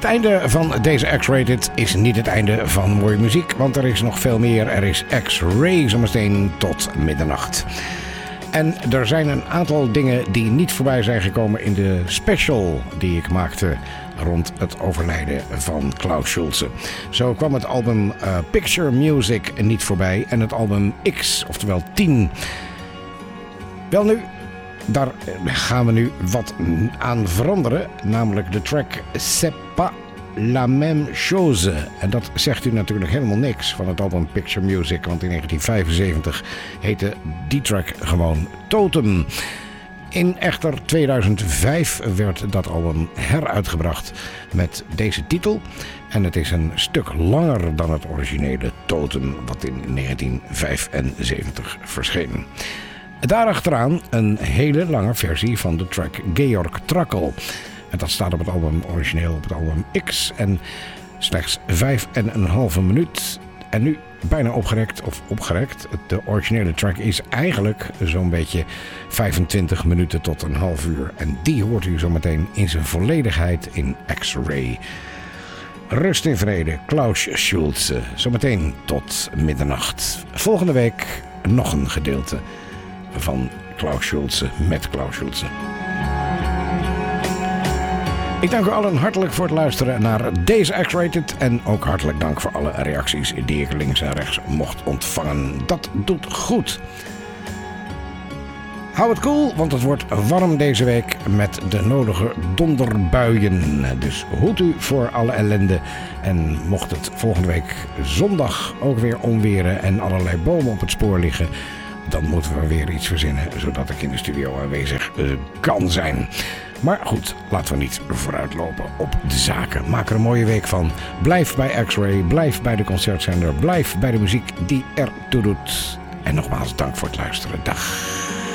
einde van deze X-Rated is niet het einde van mooie muziek, want er is nog veel meer. Er is X-Ray zometeen tot middernacht. En er zijn een aantal dingen die niet voorbij zijn gekomen in de special die ik maakte rond het overlijden van Klaus Schulze. Zo kwam het album Picture Music niet voorbij en het album X, oftewel 10. Wel nu, daar gaan we nu wat aan veranderen, namelijk de track C'est pas la même chose. En dat zegt u natuurlijk helemaal niks van het album Picture Music, want in 1975 heette die track gewoon Totem. In echter 2005 werd dat album heruitgebracht met deze titel. En het is een stuk langer dan het originele Totem, wat in 1975 verscheen. Daarachteraan een hele lange versie van de track Georg Trakl. En dat staat op het album origineel op het album X. En slechts 5,5 minuut. En nu bijna opgerekt. De originele track is eigenlijk zo'n beetje 25 minuten tot een half uur. En die hoort u zometeen in zijn volledigheid in X-Ray. Rust in vrede, Klaus Schulze. Zometeen tot middernacht. Volgende week nog een gedeelte van Klaus Schulze met Klaus Schulze. Ik dank u allen hartelijk voor het luisteren naar deze X-Rated. En ook hartelijk dank voor alle reacties die ik links en rechts mocht ontvangen. Dat doet goed. Hou het koel, want het wordt warm deze week met de nodige donderbuien. Dus hoed u voor alle ellende. En mocht het volgende week zondag ook weer onweren en allerlei bomen op het spoor liggen, dan moeten we weer iets verzinnen, zodat ik in de studio aanwezig kan zijn. Maar goed, laten we niet vooruitlopen op de zaken. Maak er een mooie week van. Blijf bij X-Ray, blijf bij de concertzender, blijf bij de muziek die ertoe doet. En nogmaals, dank voor het luisteren. Dag.